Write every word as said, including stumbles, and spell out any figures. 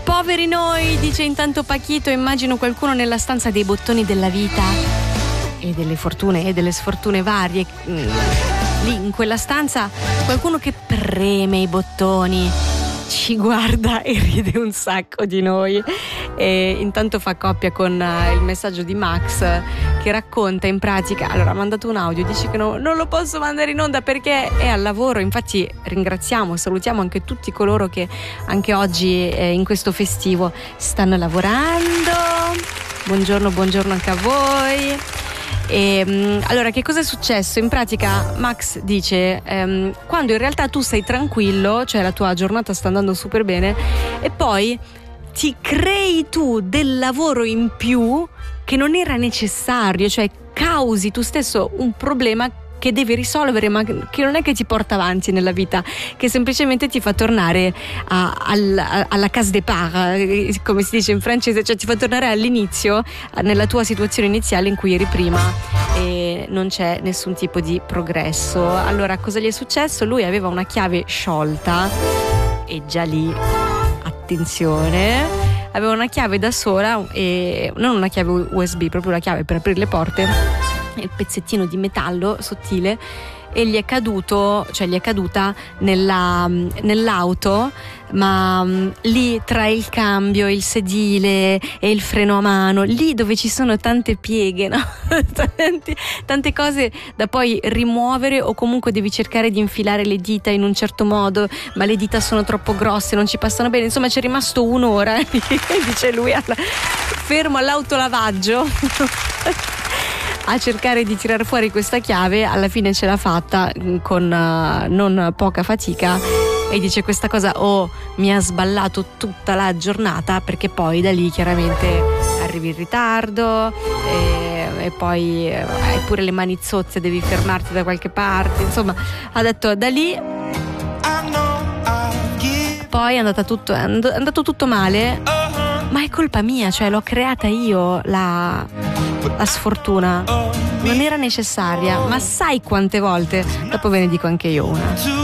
Poveri noi, dice intanto Pachito, immagino qualcuno nella stanza dei bottoni della vita e delle fortune e delle sfortune varie. Lì in quella stanza qualcuno che preme i bottoni, ci guarda e ride un sacco di noi. E intanto fa coppia con il messaggio di Max che racconta in pratica, allora ha mandato un audio, dice che no, non lo posso mandare in onda perché è al lavoro. Infatti ringraziamo, salutiamo anche tutti coloro che anche oggi eh, in questo festivo stanno lavorando. Buongiorno, buongiorno anche a voi. E, allora, che cosa è successo? In pratica Max dice ehm, quando in realtà tu sei tranquillo, cioè la tua giornata sta andando super bene, e poi ti crei tu del lavoro in più che non era necessario, cioè causi tu stesso un problema che devi risolvere, ma che non è che ti porta avanti nella vita, che semplicemente ti fa tornare a, a, alla case départ, come si dice in francese, cioè ti fa tornare all'inizio, nella tua situazione iniziale in cui eri prima, e non c'è nessun tipo di progresso. Allora, cosa gli è successo? Lui aveva una chiave sciolta e già lì, attenzione, aveva una chiave da sola, e non una chiave U S B, proprio una chiave per aprire le porte, il pezzettino di metallo sottile, e gli è caduto, cioè gli è caduta nella, nell'auto, ma um, lì tra il cambio, il sedile e il freno a mano, lì dove ci sono tante pieghe, no? tante, tante cose da poi rimuovere, o comunque devi cercare di infilare le dita in un certo modo, ma le dita sono troppo grosse, non ci passano bene, insomma c'è rimasto un'ora dice lui, alla, fermo all'autolavaggio a cercare di tirare fuori questa chiave. Alla fine ce l'ha fatta con uh, non poca fatica, e dice questa cosa oh, mi ha sballato tutta la giornata, perché poi da lì chiaramente arrivi in ritardo e, e poi eh, hai pure le mani zozze, devi fermarti da qualche parte, insomma ha detto da lì poi è andata tutto, è andato tutto male, ma è colpa mia, cioè l'ho creata io la, la sfortuna, non era necessaria. Ma sai quante volte? Dopo ve ne dico anche io una.